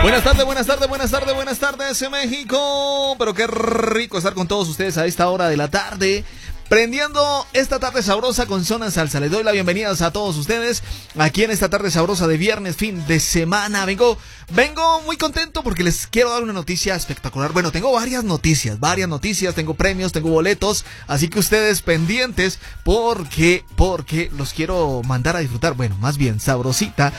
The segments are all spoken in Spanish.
Buenas tardes, México. Pero qué rico estar con todos ustedes a esta hora de la tarde, prendiendo esta tarde sabrosa con Zona Salsa. Les doy la bienvenida a todos ustedes aquí en esta tarde sabrosa de viernes, fin de semana. Vengo muy contento porque les quiero dar una noticia espectacular. Bueno, tengo varias noticias, tengo premios, tengo boletos, así que ustedes pendientes porque los quiero mandar a disfrutar. Bueno, más bien sabrosita.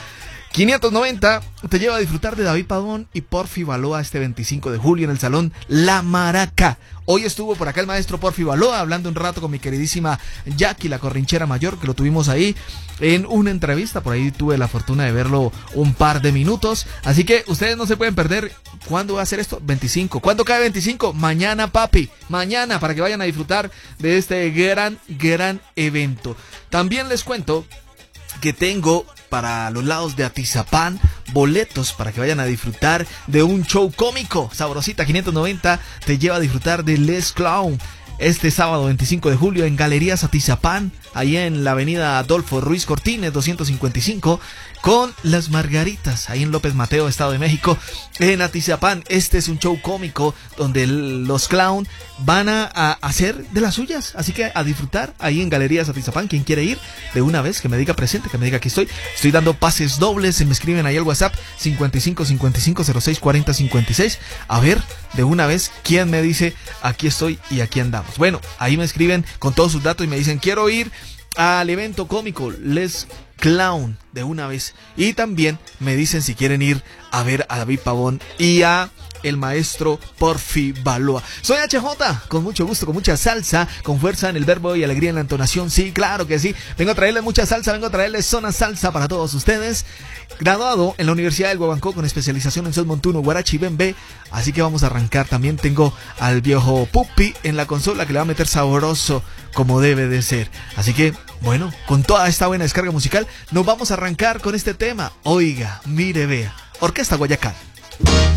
590 te lleva a disfrutar de David Pavón y Porfi Baloa este 25 de julio en el Salón La Maraca. Hoy estuvo por acá el maestro Porfi Baloa hablando un rato con mi queridísima Jackie, la corrinchera mayor, que lo tuvimos ahí en una entrevista. Por ahí tuve la fortuna de verlo un par de minutos. Así que ustedes no se pueden perder. ¿Cuándo va a ser esto? 25. ¿Cuándo cae 25? Mañana, papi. Mañana, para que vayan a disfrutar de este gran evento. También les cuento que tengo para los lados de Atizapán boletos para que vayan a disfrutar de un show cómico. Sabrosita 590 te lleva a disfrutar de Les Clown este sábado 25 de julio en Galerías Atizapán, ahí en la avenida Adolfo Ruiz Cortines 255, con Las Margaritas, ahí en López Mateo, Estado de México, en Atizapán. Este es un show cómico donde los clown van a hacer de las suyas, así que a disfrutar ahí en Galerías Atizapán. Quien quiere ir, de una vez, que me diga presente, que me diga aquí estoy dando pases dobles. Se me escriben ahí al WhatsApp 55 55 06 40 56, a ver, de una vez, quién me dice aquí estoy y aquí andamos. Bueno, ahí me escriben con todos sus datos y me dicen quiero ir al evento cómico Les Clown de una vez, y también me dicen si quieren ir a ver a David Pavón y a el maestro Porfi Baloa. Soy HJ, con mucho gusto, con mucha salsa, con fuerza en el verbo y alegría en la entonación. Sí, claro que sí. Vengo a traerles mucha salsa, vengo a traerles Zona Salsa para todos ustedes. Graduado en la Universidad del Guabanco con especialización en son montuno, guarachi y bembé. Así que vamos a arrancar. También tengo al viejo Pupi en la consola que le va a meter sabroso como debe de ser. Así que, bueno, con toda esta buena descarga musical, nos vamos a arrancar con este tema. Oiga, mire, vea. Orquesta Guayacán.